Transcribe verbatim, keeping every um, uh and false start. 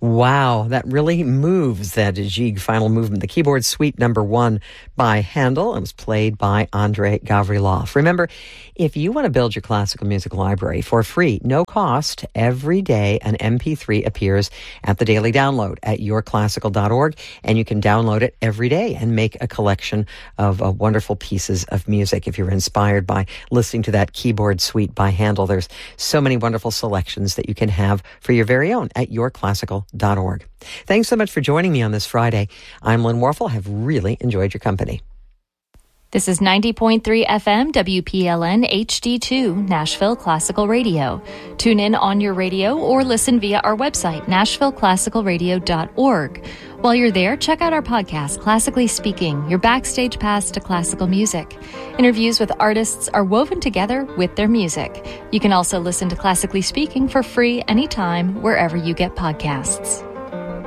Wow, that really moves, that Gigue final movement. The keyboard suite number one by Handel. It was played by Andrei Gavrilov. Remember, if you want to build your classical music library for free, no cost, every day an M P three appears at the daily download at your classical dot org, and you can download it every day and make a collection of uh, wonderful pieces of music. If you're inspired by listening to that keyboard suite by Handel, there's so many wonderful selections that you can have for your very own at your classical dot org. Thanks so much for joining me on this Friday. I'm Lynn Warfel. Have really enjoyed your company. This is ninety point three F M W P L N H D two, Nashville Classical Radio. Tune in on your radio or listen via our website, nashville classical radio dot org. While you're there, check out our podcast, Classically Speaking, your backstage pass to classical music. Interviews with artists are woven together with their music. You can also listen to Classically Speaking for free anytime, wherever you get podcasts.